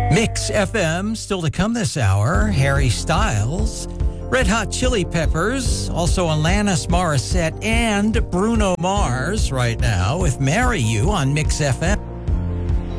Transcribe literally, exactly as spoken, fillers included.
Mix F M, still to come this hour. Harry Styles, Red Hot Chili Peppers, also Alanis Morissette and Bruno Mars right now with Marry You on Mix F M.